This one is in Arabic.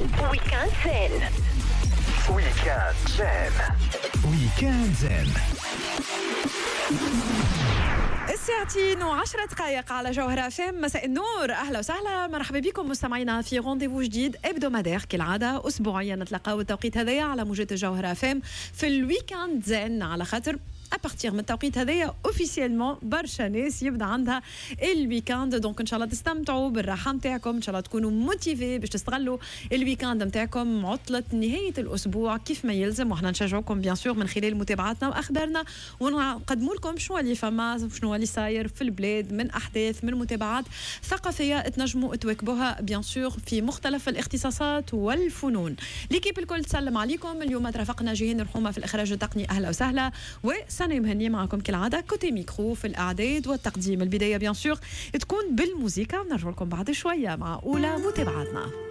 ويكاند زين. ويكاند زين. ويكاند زين. الساعتين و10 دقائق على جوهرة FM. مساء النور، أهلا وسهلا، مرحبا بكم مستمعينا في رونديفو جديد ابدومادير كالعادة أسبوعيا نتلاقاو التوقيت هذايا على موجة الجوهرة FM في الويكاند زين، على خاطر أبارتيغ من التوقيت هذايا اوفيسيلمون برشا ناس يبدا عندها الويكاند. دونك ان شاء الله تستمتعوا بالراحه نتاعكم، ان شاء الله تكونوا موتيفي باش تستغلوا الويكاند نتاعكم، عطله نهايه الاسبوع كيف ما يلزم. وحنا نشجعوكم بيان سور من خلال متابعتنا واخبارنا، ونقدموا لكم شنو اللي فما، شنو اللي صاير في البلاد من احداث، من متابعات ثقافيه تنجموا تواكبوها بيان سور في مختلف الاختصاصات والفنون. ليكيب الكل تسلم عليكم. اليوم ترافقنا جيهان الرحومه في الاخراج التقني، اهلا وسهلا. سنة مهنية معكم كالعادة كوتي ميكرو في الإعداد والتقديم. البداية بيان سور تكون بالموسيقى، ونرجع لكم بعد شوية مع أولى متابعاتنا.